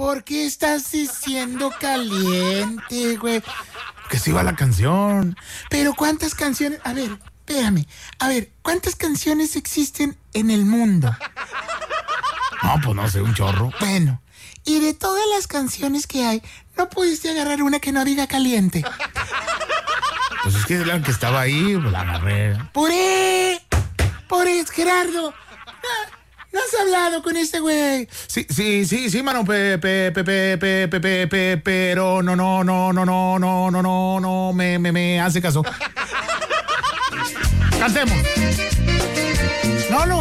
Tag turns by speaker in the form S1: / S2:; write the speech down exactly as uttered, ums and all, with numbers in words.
S1: ¿Por qué estás diciendo caliente, güey? Que se iba la canción. Pero ¿cuántas canciones? A ver, espérame. A ver, ¿cuántas canciones existen en el mundo? No, pues no sé, un chorro. Bueno, y de todas las canciones que hay, ¿no pudiste agarrar una que no diga caliente? Pues es que la que estaba ahí, pues la agarré. ¡Puré! ¡Puré, Gerardo! ¿No has hablado con este güey? Sí, sí, sí, sí, mano, pe, pe, pe, pe, pe, pe, pe, pe, pero no, no, no, no, no, no, no, no, no, me, me, me hace caso. Cantemos.